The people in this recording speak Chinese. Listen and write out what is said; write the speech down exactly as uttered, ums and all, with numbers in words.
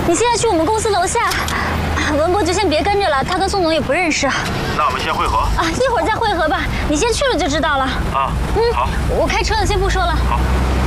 你现在去我们公司楼下，文博就先别跟着了，他跟宋总也不认识。 那我们先会合啊，一会儿再会合吧，你先去了就知道了。 啊， 嗯， 好， 我开车了，先不说了。 好。